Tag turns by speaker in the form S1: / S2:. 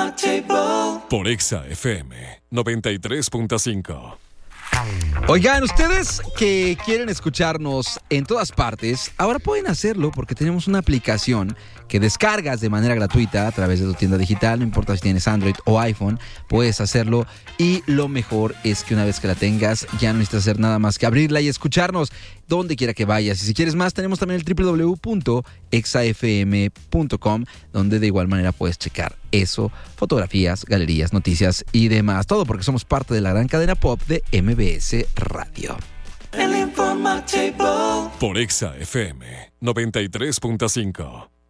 S1: Por Exa FM 93.5.
S2: Oigan, ustedes que quieren escucharnos en todas partes, ahora pueden hacerlo porque tenemos una aplicación que descargas de manera gratuita a través de tu tienda digital. No importa si tienes Android o iPhone, puedes hacerlo. Y lo mejor es que una vez que la tengas, ya no necesitas hacer nada más que abrirla y escucharnos donde quiera que vayas. Y si quieres más, tenemos también el www.exafm.com, donde de igual manera puedes checar eso, fotografías, galerías, noticias y demás. Todo porque somos parte de la gran cadena pop de MBS Radio.
S1: Por Exa FM 93.5.